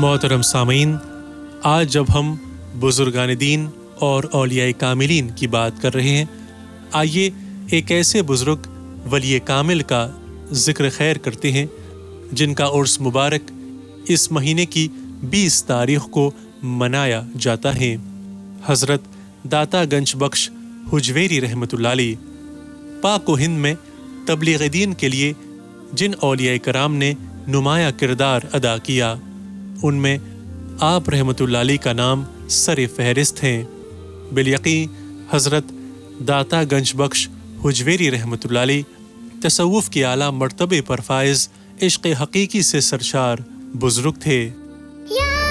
मोहतरम सामीन, आज जब हम बुजुर्गान दीन और औलियाए कामिलीन की बात कर रहे हैं, आइए एक ऐसे बुजुर्ग वली कामिल का जिक्र खैर करते हैं जिनका उर्स मुबारक इस महीने की 20 तारीख को मनाया जाता है। हज़रत दाता गंज बख्श हुजवेरी रहमतुल्लाह अलैह। पाक व हिंद में तबलीग दीन के लिए जिन औलिया कराम ने नुमाया किरदार अदा किया, उनमें आप रहमतुल्लाह अलैह का नाम सर फहरिस्त हैं। बिलयकीन हज़रत दाता गंज बख्श हुजवेरी रहमतुल्लाह अलैह तसव्वुफ़ के आला मर्तबे पर फाइज़ इश्क़ हक़ीक़ी से सरशार बुज़ुर्ग थे।